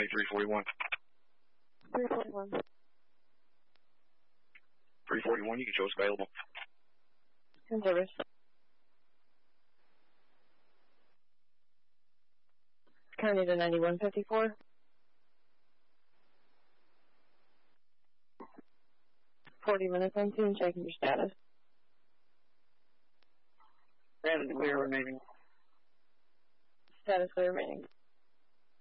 County 341. 341. 341, you can show us available. In service. County to 9154. 40 minutes on tune, checking your status. Status clear remaining. Status clear remaining.